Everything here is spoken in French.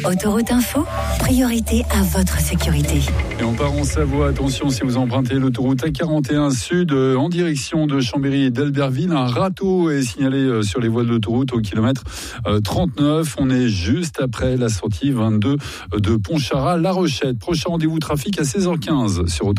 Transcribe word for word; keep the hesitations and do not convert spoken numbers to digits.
Autoroute Info, priorité à votre sécurité. Et on part en Savoie. Attention, si vous empruntez l'autoroute A quarante et un Sud euh, en direction de Chambéry et d'Albertville, un râteau est signalé euh, sur les voies de l'autoroute au kilomètre euh, trente-neuf. On est juste après la sortie vingt-deux de Pontcharrat-La Rochette. Prochain rendez-vous trafic à seize heures quinze sur Autoroute.